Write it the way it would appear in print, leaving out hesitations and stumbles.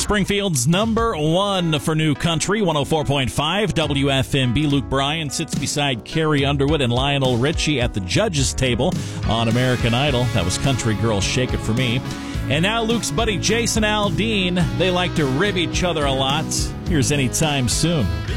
Springfield's number one for new country, 104.5 WFMB. Luke Bryan sits beside Carrie Underwood and Lionel Richie at the judges' table on American Idol. That was Country Girl, Shake It For Me. And now Luke's buddy Jason Aldean. They like to rib each other a lot. Here's Anytime Soon.